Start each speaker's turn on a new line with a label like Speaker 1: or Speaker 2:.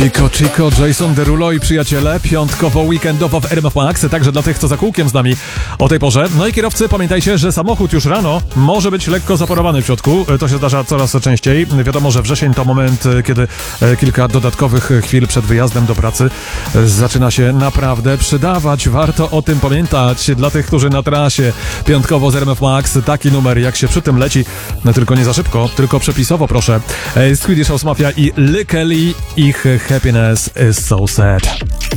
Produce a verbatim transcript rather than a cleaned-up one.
Speaker 1: Chico, Chico, Jason Derulo i przyjaciele, piątkowo, weekendowo w R M F Max, także dla tych, co za kółkiem z nami o tej porze. No i kierowcy, pamiętajcie, że samochód już rano może być lekko zaparowany w środku, to się zdarza coraz częściej. Wiadomo, że wrzesień to moment, kiedy kilka dodatkowych chwil przed wyjazdem do pracy zaczyna się naprawdę przydawać. Warto o tym pamiętać. Dla tych, którzy na trasie, piątkowo z R M F Max, taki numer, jak się przy tym leci, no tylko nie za szybko, tylko przepisowo, proszę. Swedish House Mafia i Lee Kelly, ich Happiness is so sad.